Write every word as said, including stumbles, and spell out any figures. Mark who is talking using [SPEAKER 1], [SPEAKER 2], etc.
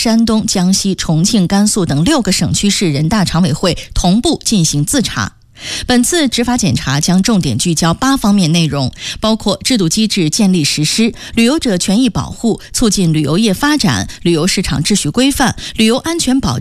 [SPEAKER 1] 山东、江西、重庆、甘肃等六个省区市人大常委会同步进行自查。本次执法检查将重点聚焦八方面内容，包括制度机制建立实施、旅游者权益保护、促进旅游业发展、旅游市场秩序规范、旅游安全保障